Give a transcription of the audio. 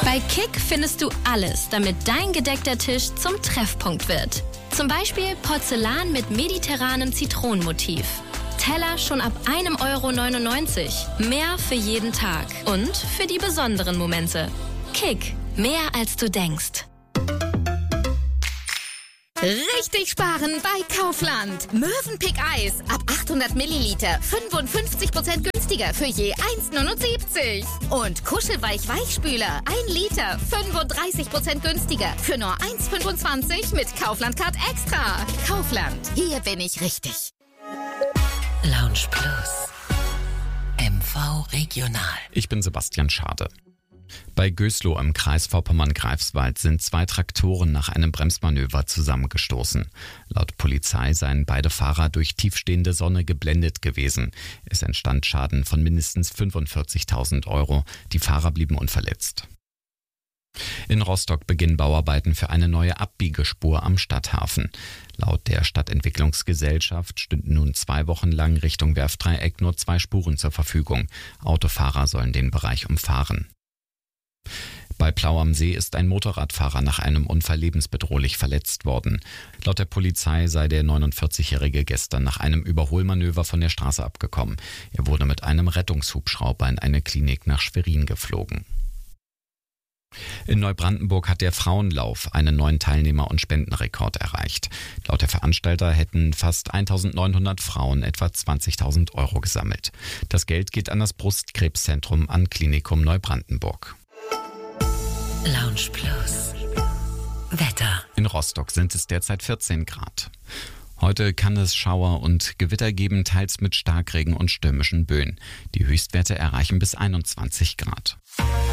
Bei Kick findest du alles, damit dein gedeckter Tisch zum Treffpunkt wird. Zum Beispiel Porzellan mit mediterranem Zitronenmotiv. Teller schon ab 1,99 €. Mehr für jeden Tag und für die besonderen Momente. Kick, mehr als du denkst. Richtig sparen bei Kaufland. Mövenpick Eis ab 800 Milliliter 55% günstiger für je 1,79 €. Und Kuschelweich Weichspüler 1 Liter 35% günstiger für nur 1,25 € mit Kaufland Card Extra. Kaufland, hier bin ich richtig. Lounge Plus. MV Regional. Ich bin Sebastian Schade. Bei Gößlow im Kreis Vorpommern-Greifswald sind 2 Traktoren nach einem Bremsmanöver zusammengestoßen. Laut Polizei seien beide Fahrer durch tiefstehende Sonne geblendet gewesen. Es entstand Schaden von mindestens 45.000 €. Die Fahrer blieben unverletzt. In Rostock beginnen Bauarbeiten für eine neue Abbiegespur am Stadthafen. Laut der Stadtentwicklungsgesellschaft stünden nun 2 Wochen lang Richtung Werftdreieck nur 2 Spuren zur Verfügung. Autofahrer sollen den Bereich umfahren. Bei Plau am See ist ein Motorradfahrer nach einem Unfall lebensbedrohlich verletzt worden. Laut der Polizei sei der 49-Jährige gestern nach einem Überholmanöver von der Straße abgekommen. Er wurde mit einem Rettungshubschrauber in eine Klinik nach Schwerin geflogen. In Neubrandenburg hat der Frauenlauf einen neuen Teilnehmer- und Spendenrekord erreicht. Laut der Veranstalter hätten fast 1.900 Frauen etwa 20.000 € gesammelt. Das Geld geht an das Brustkrebszentrum an Klinikum Neubrandenburg. Lounge Plus. Wetter. In Rostock sind es derzeit 14 Grad. Heute kann es Schauer und Gewitter geben, teils mit Starkregen und stürmischen Böen. Die Höchstwerte erreichen bis 21 Grad.